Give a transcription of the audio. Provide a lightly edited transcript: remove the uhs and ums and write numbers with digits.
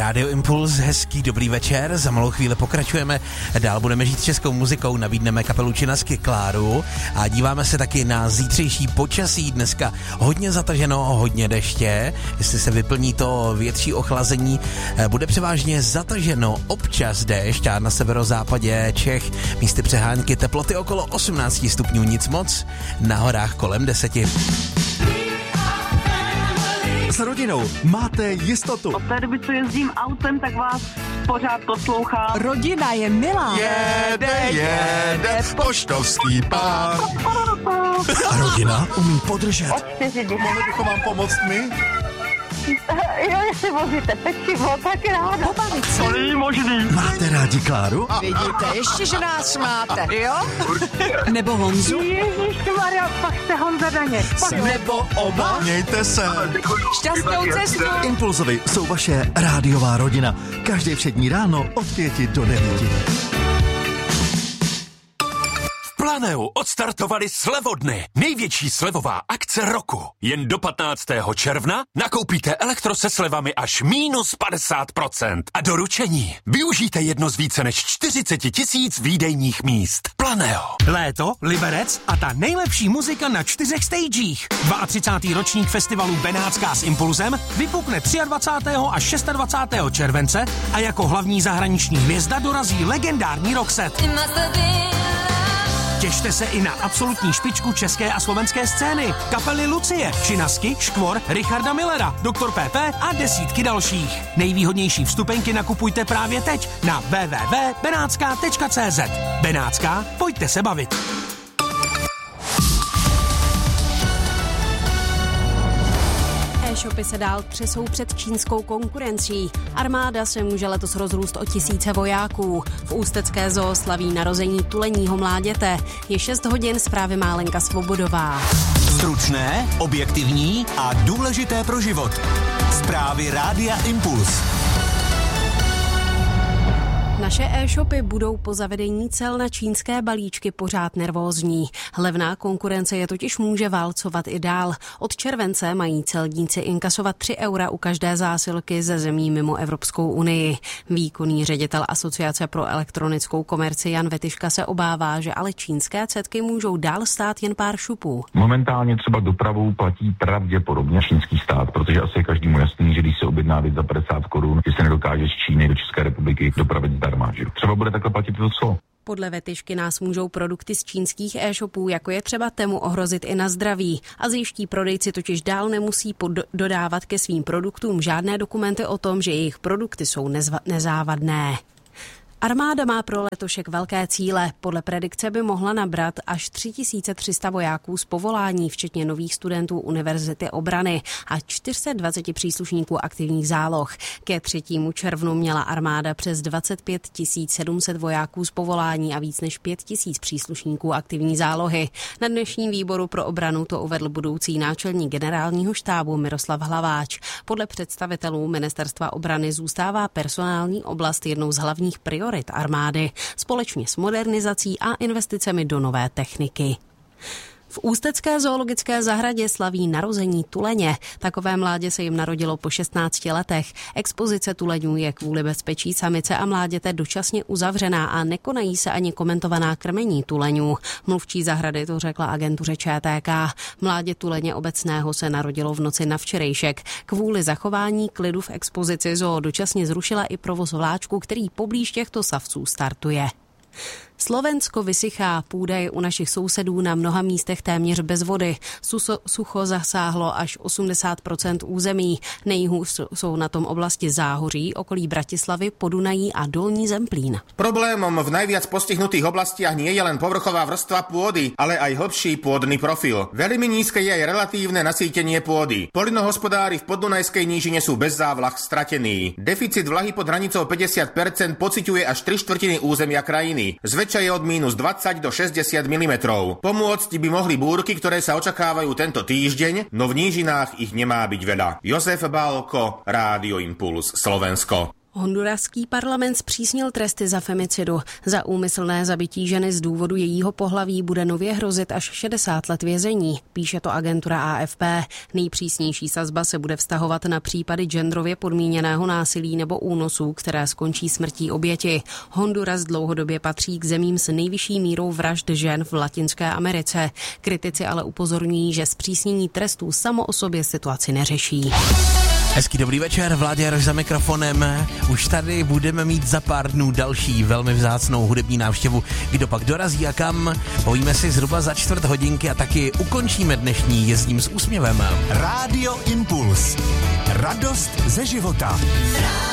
Rádio Impuls, hezký dobrý večer, za malou chvíli pokračujeme, dál budeme žít českou muzikou, nabídneme kapelu Činasky Kláru a díváme se taky na zítřejší počasí, dneska hodně zataženo, hodně deště, jestli se vyplní to větší ochlazení, bude převážně zataženo, občas déšť a na severozápadě Čech místy přehánky teploty okolo 18 stupňů, nic moc, na horách kolem 10. S rodinou máte jistotu. Od té doby, co jezdím autem, tak vás pořád poslouchám. Rodina je milá. Jede poštovský pár. A rodina umí podržet. Od 4 dny. Mohli bychom vám pomoct my? Jo, jestli vozíte pečivo, tak ráda. Pobavit se. To není možný. Máte rádi Kláru? Vidíte, ještě, že nás máte, jo? Nebo Honzu? Ježišmarja, pak jste Honza Daněk. Nebo oba? Mějte se. Šťastnou cestu. Impulzovi jsou vaše rádiová rodina. Každé všední ráno od 5 do 9. Planeu odstartovali slevodny. Největší slevová akce roku. Jen do 15. června nakoupíte elektro se slevami až -50%. A doručení. Využijte jedno z více než 40 000 výdejních míst. Planeo. Léto, Liberec a ta nejlepší muzika na 4 stagech. 32. ročník festivalu Benátská s Impulzem vypukne 23. a 26. července a jako hlavní zahraniční hvězda dorazí legendární Roxette. Těšte se i na absolutní špičku české a slovenské scény. Kapely Lucie, Činasky, Škvor, Richarda Millera, Dr. PP a desítky dalších. Nejvýhodnější vstupenky nakupujte právě teď na www.benatska.cz. Benátská, pojďte se bavit. E-shopy se dál třesou před čínskou konkurencí. Armáda se může letos rozrůst o 1000 vojáků. V ústecké zoo slaví narození tuleního mláděte. Je 6 hodin, zprávy má Lenka Svobodová. Stručné, objektivní a důležité pro život. Zprávy Rádia Impuls. Naše e-shopy budou po zavedení cel na čínské balíčky pořád nervózní. Levná konkurence je totiž může válcovat i dál. Od července mají celníci inkasovat 3 eura u každé zásilky ze zemí mimo Evropskou unii. Výkonný ředitel Asociace pro elektronickou komerci Jan Vetyška se obává, že ale čínské cetky můžou dál stát jen pár šupů. Momentálně třeba dopravu platí pravděpodobně čínský stát, protože asi je každému jasný, že když se objedná věc za 50 korun, že se nedokáže z Číny do České republiky dopravit zdarma. Třeba bude takhle platit to co? Podle Vetyšky nás můžou produkty z čínských e-shopů, jako je třeba Temu, ohrozit i na zdraví. Asijští prodejci totiž dál nemusí dodávat ke svým produktům žádné dokumenty o tom, že jejich produkty jsou nezávadné. Armáda má pro letošek velké cíle. Podle predikce by mohla nabrat až 3300 vojáků z povolání, včetně nových studentů Univerzity obrany a 420 příslušníků aktivních záloh. Ke 3. červnu měla armáda přes 25 700 vojáků z povolání a víc než 5000 příslušníků aktivní zálohy. Na dnešním výboru pro obranu to uvedl budoucí náčelník generálního štábu Miroslav Hlaváč. Podle představitelů Ministerstva obrany zůstává personální oblast jednou z hlavních priorit armády, společně s modernizací a investicemi do nové techniky. V ústecké zoologické zahradě slaví narození tuleně. Takové mládě se jim narodilo po 16 letech. Expozice tuleňů je kvůli bezpečí samice a mláděte dočasně uzavřená a nekonají se ani komentovaná krmení tuleňů. Mluvčí zahrady to řekla agentuře ČTK. Mládě tuleně obecného se narodilo v noci na včerejšek. Kvůli zachování klidu v expozici zoo dočasně zrušila i provoz vláčku, který poblíž těchto savců startuje. Slovensko vysychá, půda je u našich sousedů na mnoha místech téměř bez vody. Sucho zasáhlo až 80% území. Nejhůř jsou na tom oblasti Záhoří, okolí Bratislavy, Podunají a Dolní Zemplín. Problémom v najviac postihnutých oblastiach nie je len povrchová vrstva pôdy, ale aj hlbší pôdny profil. Veľmi nízke je aj relatívne nasýtenie pôdy. Poľnohospodári v Podunajskej nížine sú bez závlah stratení. Deficit vlahy pod hranicou 50% pociťuje až 3/4 územia krajiny. Zväčša je od -20 do 60 mm. Pomôcť by mohli búrky, ktoré sa očakávajú tento týždeň, no v nížinách ich nemá byť veľa. Jozef Bálko, Rádio Impuls, Slovensko. Honduraský parlament zpřísnil tresty za femicidu. Za úmyslné zabití ženy z důvodu jejího pohlaví bude nově hrozit až 60 let vězení, píše to agentura AFP. Nejpřísnější sazba se bude vztahovat na případy genderově podmíněného násilí nebo únosů, které skončí smrtí oběti. Honduras dlouhodobě patří k zemím s nejvyšší mírou vražd žen v Latinské Americe. Kritici ale upozorňují, že zpřísnění trestů samo o sobě situaci neřeší. Hezký dobrý večer, Vláďa za mikrofonem. Už tady budeme mít za pár dnů další velmi vzácnou hudební návštěvu. Kdo pak dorazí a kam? Povíme si zhruba za 4 hodinky a taky ukončíme dnešní Jezdím s úsměvem. Rádio Impuls. Radost ze života.